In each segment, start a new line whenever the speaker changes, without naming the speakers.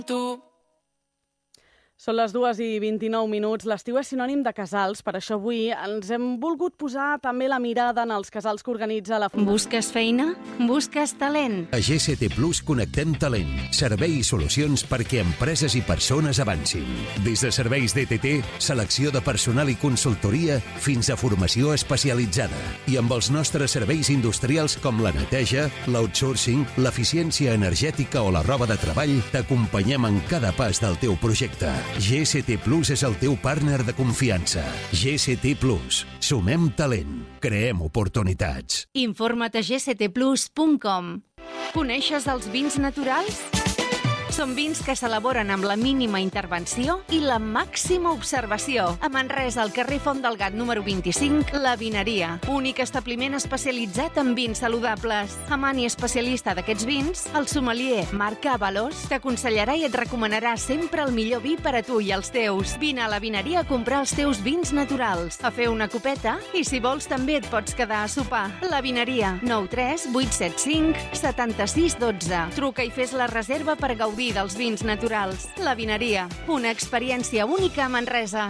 Són les 2:29. L'estiu és sinònim de casals, per això avui ens hem volgut posar també la mirada en els casals que organitza la Fundació.
Busques feina? Busques talent?
A GCT Plus connectem talent, servei i solucions perquè empreses i persones avancin. Des de serveis DTT, selecció de personal i consultoria, fins a formació especialitzada. I amb els nostres serveis industrials com la neteja, l'outsourcing, l'eficiència energètica o la roba de treball, t'acompanyem en cada pas del teu projecte. GCT Plus és el teu partner de confiança. GCT Plus. Sumem talent. Creem oportunitats.
Informa't a gctplus.com. Coneixes els vins naturals? Són vins que s'elaboren amb la mínima intervenció i la màxima observació. A Manresa, al carrer Font del Gat número 25, La Vineria. Únic establiment especialitzat en vins saludables. Amant i especialista d'aquests vins, el sommelier Marc Avalos t'aconsellarà i et recomanarà sempre el millor vi per a tu i els teus. Vine a La Vineria a comprar els teus vins naturals, a fer una copeta i, si vols, també et pots quedar a sopar. La Vineria, 93 875 76 12. Truca i fes la reserva per gaudir dels vins naturals. La Vineria, una experiència única a Manresa.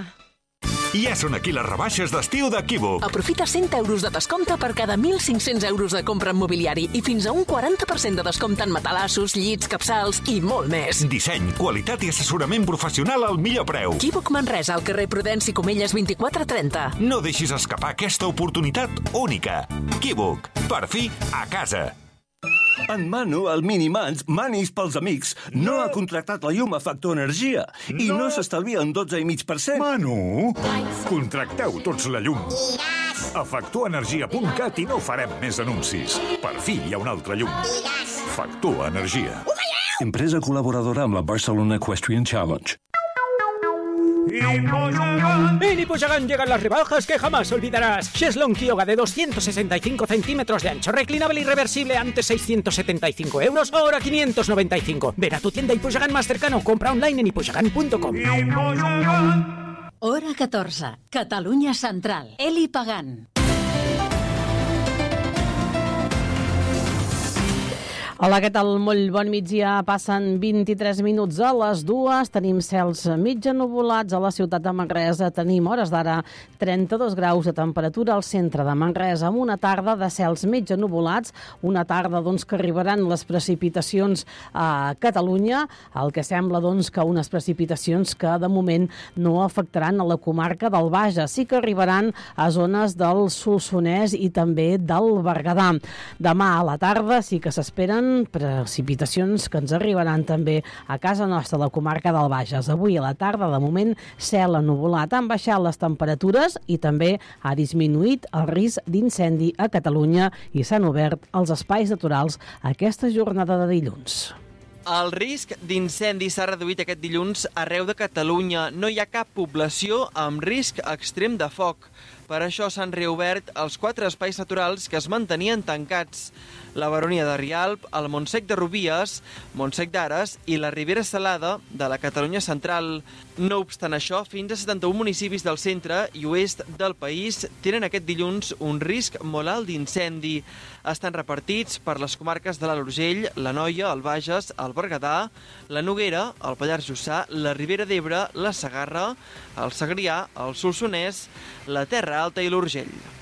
Ja són aquí les rebaixes d'estiu de Equívoc.
Aprofita 100 euros de descompte per cada 1.500 euros de compra en mobiliari i fins a un 40% de descompte en matalassos, llits, capçals i molt més.
Disseny, qualitat i assessorament professional al millor preu.
Equívoc Manresa, al carrer Prudenci Comelles 2430.
No deixis escapar aquesta oportunitat única. Equívoc, per fi a casa.
En Manu, el Minimans, Manis pels amics, no ha contractat la llum a Factor Energia i no s'estalvia un 12,5%.
Manu, contracteu tots la llum. A factorenergia.cat i no farem més anuncis. Per fi hi ha una altra llum. Factor Energia.
Empresa col·laboradora amb la Barcelona Equestrian Challenge.
En Hipoyagán llegan las rebajas que jamás olvidarás. Cheslong Kyoga de 265 centímetros de ancho, reclinable y reversible, antes 675 euros, ahora 595. Ven a tu tienda Hipoyagán más cercano, compra online en hipoyagán.com.
Hora 14, Catalunya Central. Eli Pagant.
Hola, què tal? Molt bon migdia. Passen 23 minuts a les 2. Tenim cels mig ennuvolats a la ciutat de Manresa. Tenim, hores d'ara, 32 graus de temperatura al centre de Manresa, amb una tarda de cels mig ennuvolats, una tarda doncs, que arribaran les precipitacions a Catalunya, el que sembla doncs, que unes precipitacions que de moment no afectaran a la comarca del Bages. Sí que arribaran a zones del Solsonès i també del Berguedà. Demà a la tarda sí que s'esperen precipitacions que ens arribaran també a casa nostra, a la comarca del Bages. Avui a la tarda, de moment, cel ennuvolat. Han baixat les temperatures i també ha disminuït el risc d'incendi a Catalunya i s'han obert els espais naturals aquesta jornada de dilluns.
El risc d'incendi s'ha reduït aquest dilluns arreu de Catalunya. No hi ha cap població amb risc extrem de foc. Per això s'han reobert els 4 espais naturals que es mantenien tancats: la Baronia de Rialb, el Montsec de Rubies, Montsec d'Ares i la Ribera Salada de la Catalunya Central. No obstant això, fins a 71 municipis del centre i oest del país tenen aquest dilluns un risc molt alt d'incendi. Estan repartits per les comarques de l'Alt Urgell, l'Anoia, el Bages, el Berguedà, la Noguera, el Pallars Jussà, la Ribera d'Ebre, la Segarra, el Segrià, el Solsonès, la Terra Alta i l'Urgell.